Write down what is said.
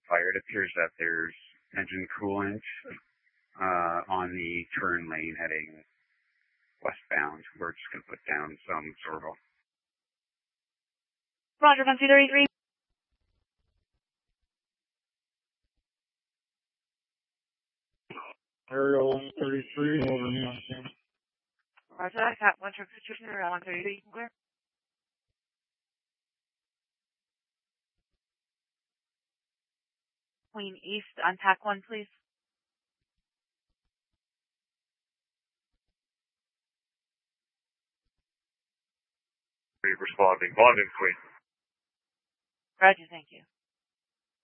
fire. It appears that there's engine coolant on the turn lane heading westbound. We're just going to put down some Zorval. Roger, 1233. Aerial 133, over neon team. Roger that, Cap 1 truck situation around 133, clear. Queen East on TAC 1, please. Responding. London, Queen. Roger, thank you.